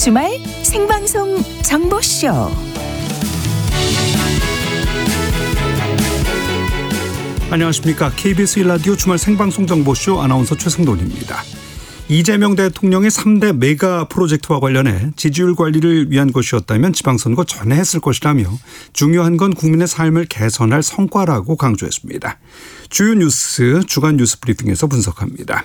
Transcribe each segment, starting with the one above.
주말 생방송 정보쇼. 안녕하십니까. KBS 1라디오 주말 생방송 정보쇼 아나운서 최승돈입니다. 이재명 대통령의 3대 메가 프로젝트와 관련해 지지율 관리를 위한 것이었다면 지방선거 전에 했을 것이라며 중요한 건 국민의 삶을 개선할 성과라고 강조했습니다. 주요 뉴스 주간 뉴스 브리핑에서 분석합니다.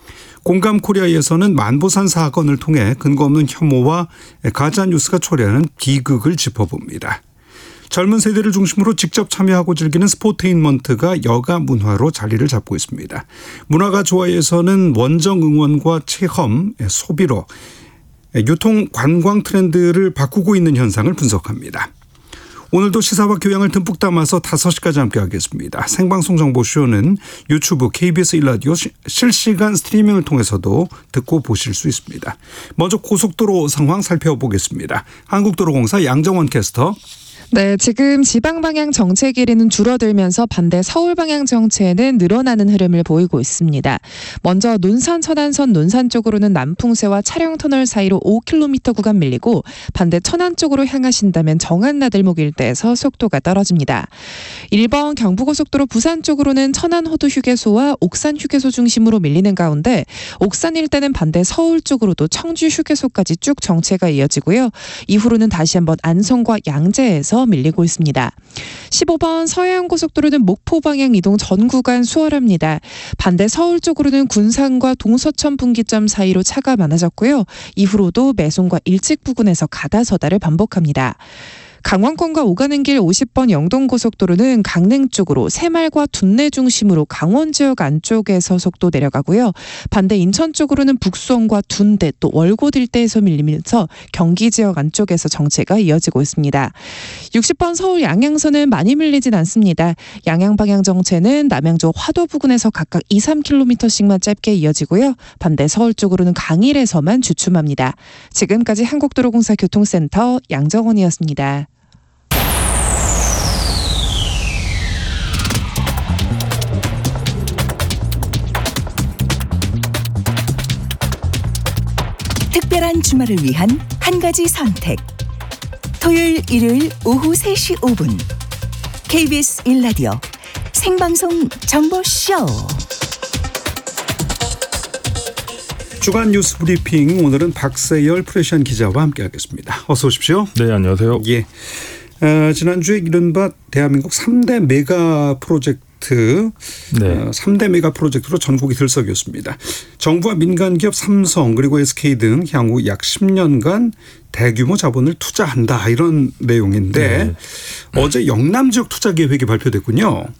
공감코리아에서는 만보산 사건을 통해 근거 없는 혐오와 가짜뉴스가 초래하는 비극을 짚어봅니다. 젊은 세대를 중심으로 직접 참여하고 즐기는 스포테인먼트가 여가 문화로 자리를 잡고 있습니다. 문화가조화에서는 원정 응원과 체험, 소비로 유통 관광 트렌드를 바꾸고 있는 현상을 분석합니다. 오늘도 시사와 교양을 듬뿍 담아서 5시까지 함께하겠습니다. 생방송 정보쇼는 유튜브 KBS 1라디오 실시간 스트리밍을 통해서도 듣고 보실 수 있습니다. 먼저 고속도로 상황 살펴보겠습니다. 한국도로공사 양정원 캐스터. 네, 지금 지방 방향 정체 길이는 줄어들면서 반대 서울 방향 정체는 늘어나는 흐름을 보이고 있습니다. 먼저 논산 천안선 논산 쪽으로는 남풍세와 차량터널 사이로 5km 구간 밀리고 반대 천안 쪽으로 향하신다면 정안 나들목 일대에서 속도가 떨어집니다. 1번 경부고속도로 부산 쪽으로는 천안 호두 휴게소와 옥산 휴게소 중심으로 밀리는 가운데 옥산 일대는 반대 서울 쪽으로도 청주 휴게소까지 쭉 정체가 이어지고요. 이후로는 다시 한번 안성과 양재에서 밀리고 있습니다. 15번 서해안고속도로는 목포 방향 이동 전 구간 수월합니다. 반대 서울 쪽으로는 군산과 동서천 분기점 사이로 차가 많아졌고요. 이후로도 매송과 일찍 부근에서 가다서다를 반복합니다. 강원권과 오가는 길 50번 영동고속도로는 강릉 쪽으로 새말과 둔내 중심으로 강원 지역 안쪽에서 속도 내려가고요. 반대 인천 쪽으로는 북수원과 둔대 또 월곶 일대에서 밀리면서 경기 지역 안쪽에서 정체가 이어지고 있습니다. 60번 서울 양양선은 많이 밀리진 않습니다. 양양 방향 정체는 남양주 화도 부근에서 각각 2, 3km씩만 짧게 이어지고요. 반대 서울 쪽으로는 강일에서만 주춤합니다. 지금까지 한국도로공사 교통센터 양정원이었습니다. 특별한 주말을 위한 한 가지 선택. 토요일, 일요일 오후 3시 5분 KBS 1라디오 생방송 정보쇼. 주간 뉴스 브리핑 오늘은 박세열 프레시안 기자와 함께하겠습니다. 어서 오십시오. 네, 안녕하세요. 예. 지난주에 이른바 대한민국 3대 메가 프로젝트 네. 3대 메가 프로젝트로 전국이 들썩였습니다. 정부와 민간기업 삼성 그리고 SK 등 향후 약 10년간 대규모 자본을 투자한다 이런 내용인데 어제 영남 지역 투자 계획이 발표됐군요.